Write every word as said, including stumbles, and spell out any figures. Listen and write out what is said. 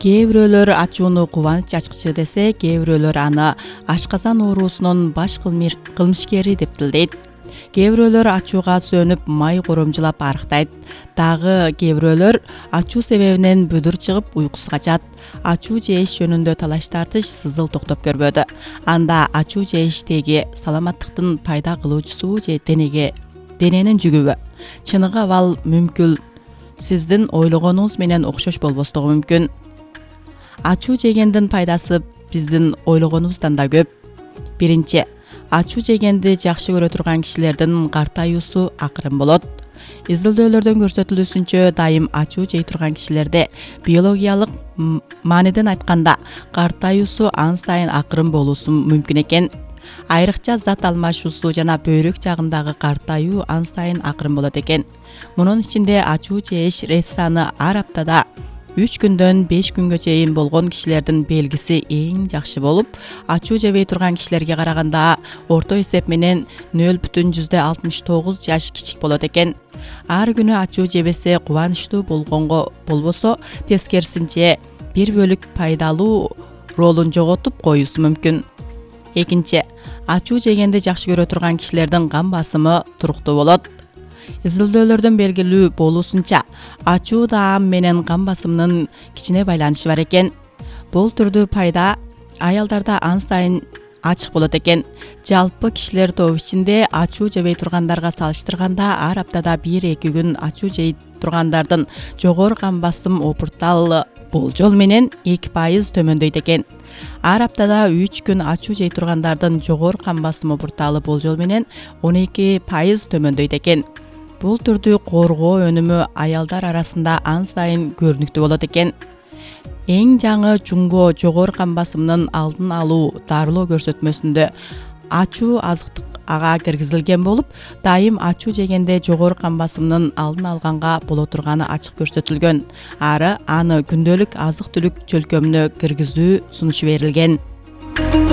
Кээ бирөөлөр ачууну кубаныч ачкычы десе, кээ бирөөлөр аны ашказан оорусунун баш кылмир- кылмышкери деп тилдейт. Кээ бирөөлөр ачууга сөнүп май коромжулап арыктайт. Дагы кээ бирөөлөр ачуу себебинен бүдүр чыгып уйкусу качат. Ачуу жеш жөнүндө талаш тартыш сызыл токтоп көрбөдү. Анда ачуу жеиштеги саламаттыктын пайда кылуучусу же денеге дененин жүгүбү? Чыныгы абал мүмкүн сиздин ойлогонуңуз менен окшош болбостугу мүмкүн. Ачуу жегендин пайдасы биздин ойлогонубуздан да көп. Биринчи, ачуу жегенди жакшы көрө турган кишилердин картаюусу акырын болот. Изилдөөлөрдөн көрсөтүлүүсүнчө, дайым ачуу жей турган кишилерде биологиялык мааниден айтканда картаюусу ан сайын акырын болуусу мүмкүн экен. Айрыкча зат алмашуусу жана бөйрөк жагындагы картаюу ан сайын акырын болот экен. Мунун ичинде ачуу жеш рецияны ар аптада үч күндөн беш күнгө чейин болгон кишилердин белгиси эң жакшы болуп, ачуу жебей турган кишилерге караганда орто эсеп менен нөл бүтүн жүздө алтымыш тогуз жаш кичик болот экен. Ар күнү ачуу жебесе кубанычтуу болгонго болбосо, тескерисинче бир бөлүк пайдалуу ролун жоготуп коюусу мүмкүн. Экинчи, ачуу жегенди жакшы көрө турган кишилердин кан басымы туруктуу болот. Изилдөөлөрдөн белгилүү болуусунча, ачуу даам менен кан басымынын кичине байланышы бар экен. Бул түрдүү пайда аялдарда ан сайын ачык болот экен. Жалпы кишилер тобу ичинде ачуу жебей тургандарга салыштырганда ар аптада бир-эки күн ачуу жей тургандардын жогору кан басым опурталы болжол менен эки пайыз төмөндөйт экен. Ар аптада үч күн ачуу жей тургандардын жогору кан басым опурталы болжол менен он эки пайыз төмөндөйт экен. Бул түрдүү коргоо өнүмү аялдар арасында ан сайын көрүнүктүү болот экен. Эң жаңы жунго жогору кан басымынын алдын алуу дарылоо көрсөтмөсүндө ачуу азыктык ага киргизилген болуп, дайым ачуу жегенде жогору кан басымынын алдын алганга боло турганы ачык көрсөтүлгөн. Ары аны күндөлүк азык түлүк чөлкөмүнө киргизүү сунушу берилген.